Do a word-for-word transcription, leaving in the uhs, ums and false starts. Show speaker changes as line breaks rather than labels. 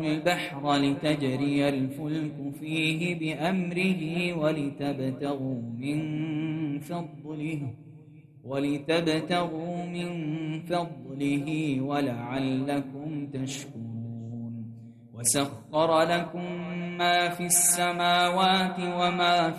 البحر لتجري الفلك فيه بأمره ولتبتغوا من فضله ولتبتغوا من فضله ولعلكم تشكرون وسخر لكم ما في السماوات وما في